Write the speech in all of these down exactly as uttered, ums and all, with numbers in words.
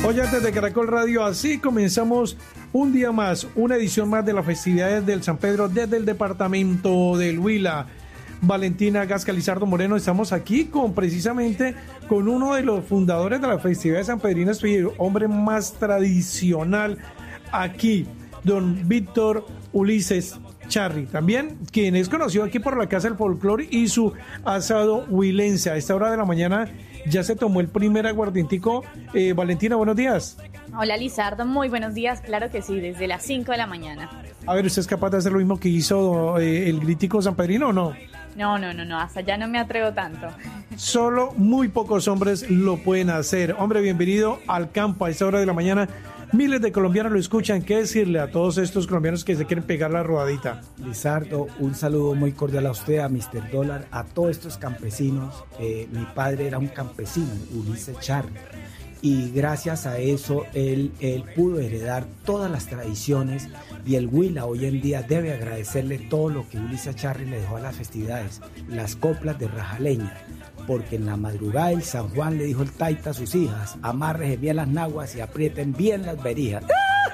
Oyentes de Caracol Radio, así comenzamos un día más, una edición más de las festividades del San Pedro desde el departamento del Huila. Valentina Gasca, Lizardo Moreno, estamos aquí con precisamente con uno de los fundadores de la festividad de San Pedrinas, el hombre más tradicional aquí, don Víctor Ulises Charri, también quien es conocido aquí por la Casa del Folclore y su asado huilense. A esta hora de la mañana ya se tomó el primer aguardientico. Eh, Valentina, buenos días. Hola Lizardo, muy buenos días, claro que sí, desde las cinco de la mañana. A ver, ¿usted es capaz de hacer lo mismo que hizo eh, el Grítico sanpedrino o no? No, no, no, no, hasta allá no me atrevo tanto. Solo muy pocos hombres lo pueden hacer. Hombre, bienvenido al campo a esta hora de la mañana. Miles de colombianos lo escuchan. ¿Qué decirle a todos estos colombianos que se quieren pegar la rodadita? Lizardo, un saludo muy cordial a usted, a mister Dólar, a todos estos campesinos. Eh, mi padre era un campesino, Ulises Charri, y gracias a eso él, él pudo heredar todas las tradiciones, y el Huila hoy en día debe agradecerle todo lo que Ulises Charri le dejó a las festividades, las coplas de rajaleña, porque en la madrugada del San Juan le dijo el taita a sus hijas: amarren bien las naguas y aprieten bien las berijas.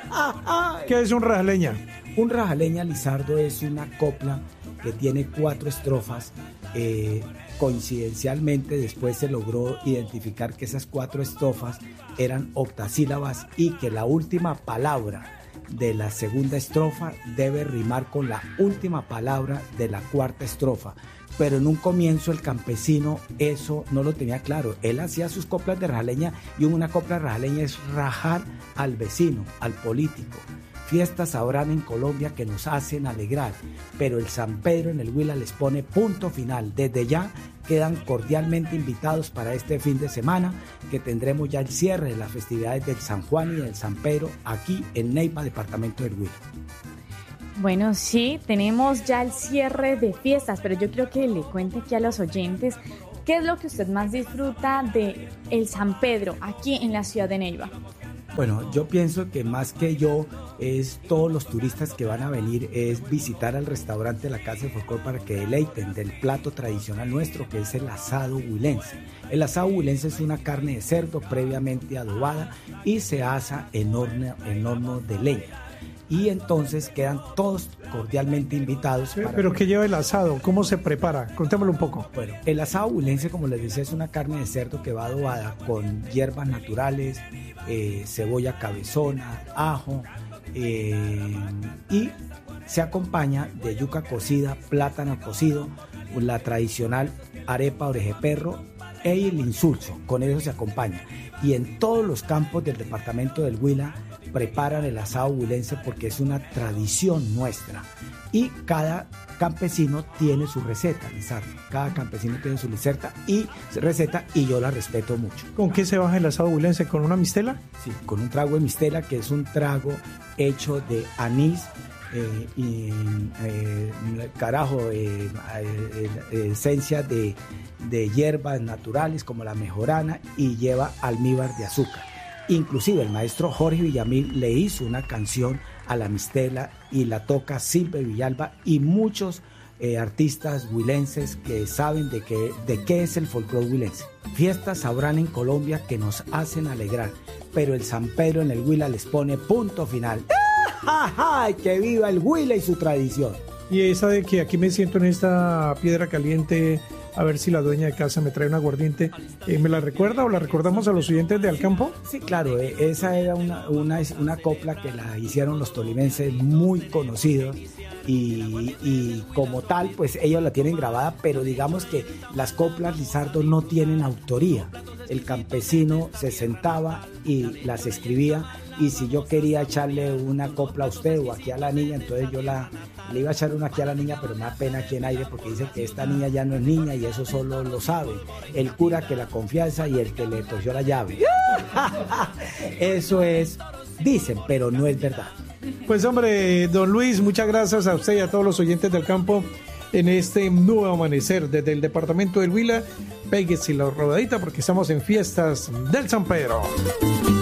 ¿Qué es un rajaleña? Un rajaleña, Lizardo, es una copla que tiene cuatro estrofas. Eh, coincidencialmente después se logró identificar que esas cuatro estrofas eran octasílabas y que la última palabra de la segunda estrofa debe rimar con la última palabra de la cuarta estrofa. Pero en un comienzo el campesino eso no lo tenía claro. Él hacía sus coplas de rajaleña, y una copla de rajaleña es rajar al vecino, al político. Fiestas habrán en Colombia que nos hacen alegrar, pero el San Pedro en el Huila les pone punto final. Desde ya quedan cordialmente invitados para este fin de semana, que tendremos ya el cierre de las festividades del San Juan y del San Pedro aquí en Neiva, departamento del Huila. Bueno, sí, tenemos ya el cierre de fiestas, pero yo quiero que le cuente aquí a los oyentes qué es lo que usted más disfruta de el San Pedro aquí en la ciudad de Neiva. Bueno, yo pienso que más que yo es todos los turistas que van a venir, es visitar al restaurante de la Casa de Folclore para que deleiten del plato tradicional nuestro, que es el asado huilense. El asado huilense es una carne de cerdo previamente adobada y se asa en horno, en horno de leña. Y entonces quedan todos cordialmente invitados. Sí, ¿pero qué lleva el asado? ¿Cómo se prepara? Contémoslo un poco. Bueno, el asado huilense, como les decía, es una carne de cerdo que va adobada con hierbas naturales, eh, cebolla cabezona, ajo, eh, y se acompaña de yuca cocida, plátano cocido, la tradicional arepa orejeperro e el insulso. Con eso se acompaña. Y en todos los campos del departamento del Huila preparan el asado huilense porque es una tradición nuestra, y cada campesino tiene su receta, Lizardo. Cada campesino tiene su receta y receta y yo la respeto mucho. ¿Con qué se baja el asado huilense? ¿Con una mistela? Sí, con un trago de mistela, que es un trago hecho de anís, eh, y eh, carajo, eh, eh, eh, esencia de, de hierbas naturales como la mejorana, y lleva almíbar de azúcar. Inclusive el maestro Jorge Villamil le hizo una canción a la mistela y la toca Silvia Villalba y muchos eh, artistas huilenses que saben de qué, de qué es el folclore huilense. Fiestas habrán en Colombia que nos hacen alegrar, pero el San Pedro en el Huila les pone punto final. ¡Ja, ja! ¡Que viva el Huila y su tradición! Y esa de que aquí me siento en esta piedra caliente, a ver si la dueña de casa me trae un aguardiente, eh, ¿me la recuerda o la recordamos a los oyentes de Alcampo? Sí, claro, eh, esa era una, una, una copla que la hicieron los tolimenses muy conocidos, y, y como tal, pues ellos la tienen grabada, pero digamos que las coplas, Lizardo, no tienen autoría. El campesino se sentaba y las escribía, y si yo quería echarle una copla a usted o aquí a la niña, entonces yo la, le iba a echar una aquí a la niña, pero me da pena aquí en aire porque dice que esta niña ya no es niña y eso solo lo sabe el cura que la confianza y el que le torció la llave. Eso es, dicen, pero no es verdad. Pues hombre, don Luis, muchas gracias a usted y a todos los oyentes del campo en este nuevo amanecer desde el departamento del Huila. Péguese la rodadita porque estamos en fiestas del San Pedro.